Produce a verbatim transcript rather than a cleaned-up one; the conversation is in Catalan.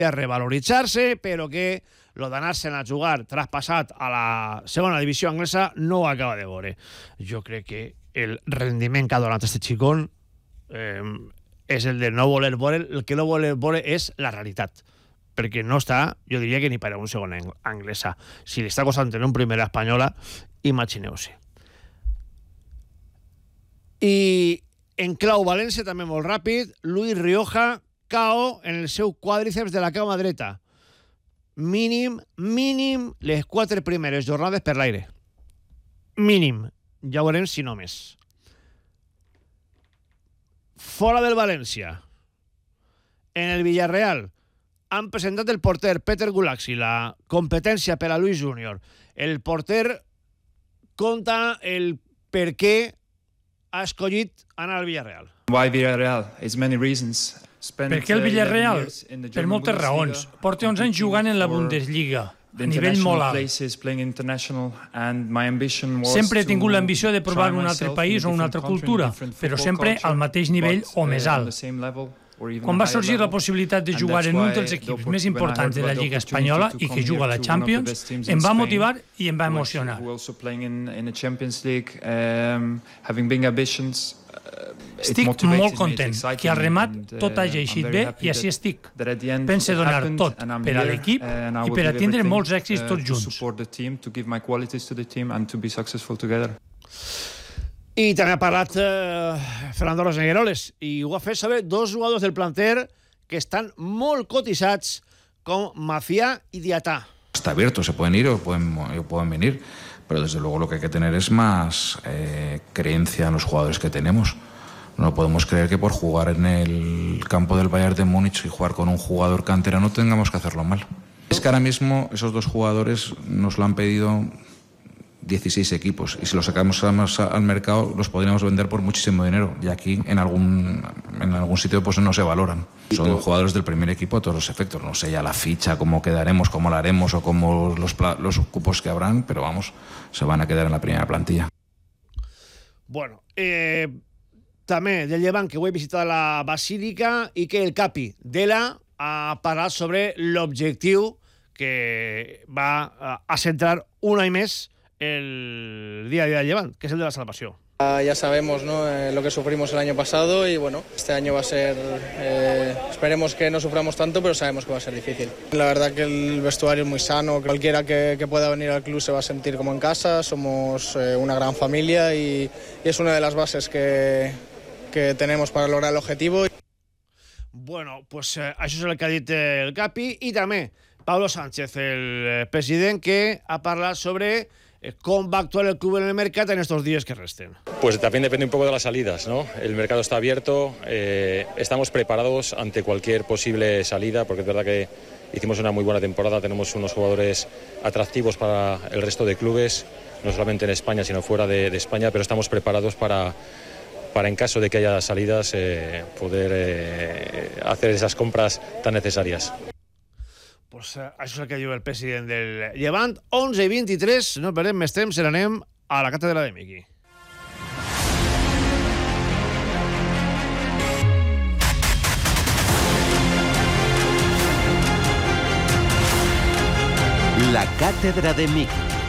a revaloritzar-se, però que lo d'anar-se'n a jugar traspassat a la segona divisió anglesa no ho acaba de veure. Jo crec que el rendiment que ha donat este xicón eh, és el de no voler veure, el que no voler veure és la realitat, perquè no està, jo diria que ni per a un segon anglesa. Si li està costant tenir un primera espanyola, imagineu-se. I en clau València, també molt ràpid, Luis Rioja, K O en el seu quàdriceps de la cama dreta. Mínim, mínim, les quatre primeres jornades per l'aire. Mínim. Ja veurem si no més. Fora del València. En el Villarreal han presentat el porter Peter Gulaxi, la competència per a Luis Júnior. El porter conta el per què ha escollit anar al Villarreal. Why Villarreal? It's many reasons. Perquè el Villarreal, per moltes raons, porta onze anys jugant en la Bundesliga, a nivell molt alt. Sempre he tingut l'ambició de provar un altre país o una altra cultura, però sempre al mateix nivell o més alt. Quan va sorgir la possibilitat de jugar en un dels equips més importants de la Lliga Espanyola i que juga a la Champions, em va motivar i em va emocionar. Estic molt content que al remat tot hagi eixit bé i així estic. Pense donar tot per a l'equip i per a tindre molts èxits tots junts. I també ha parlat eh, Fernando Rosnegueroles i ho ha fet sobre dos jugadors del planter que estan molt cotitzats com Macià i Diatà. Está abierto, se pueden ir o pueden, o pueden venir, pero desde luego lo que hay que tener es más eh, creencia en los jugadores que tenemos. No podemos creer que por jugar en el campo del Bayern de Múnich y jugar con un jugador canterano tengamos que hacerlo mal. Es que ahora mismo esos dos jugadores nos lo han pedido dieciséis equipos y si los sacamos al mercado los podríamos vender por muchísimo dinero y aquí en algún en algún sitio pues no se valoran. Son jugadores del primer equipo a todos los efectos. No sé ya la ficha, cómo quedaremos, cómo la haremos o cómo los, los cupos que habrán, pero vamos, se van a quedar en la primera plantilla. Bueno, eh, també del Llevant, que avui he visitat la Basílica i que el capi Dela ha parlat sobre l'objectiu que va a centrar un any més el día a día del Llevant, que es el de la salvación. Uh, ya sabemos, ¿no? eh, lo que sufrimos el año pasado y bueno, este año va a ser, eh, esperemos que no suframos tanto, pero sabemos que va a ser difícil. La verdad que el vestuario es muy sano, cualquiera que, que pueda venir al club se va a sentir como en casa, somos eh, una gran familia y, y es una de las bases que, que tenemos para lograr el objetivo. Bueno, pues eh, això és el que ha dit el capi i també Pablo Sánchez, el president, que ha parlat sobre ¿cómo va a actuar el club en el mercado en estos días que resten? Pues también depende un poco de las salidas, ¿no? El mercado está abierto, eh, estamos preparados ante cualquier posible salida, porque es verdad que hicimos una muy buena temporada, tenemos unos jugadores atractivos para el resto de clubes, no solamente en España, sino fuera de, de España, pero estamos preparados para, para en caso de que haya salidas, eh, poder eh, hacer esas compras tan necesarias. Pues uh, això és el que diu el president del Llevant. onze i vint-i-tres, no perdem més temps, i anem a la càtedra de Miqui. La càtedra de Miqui.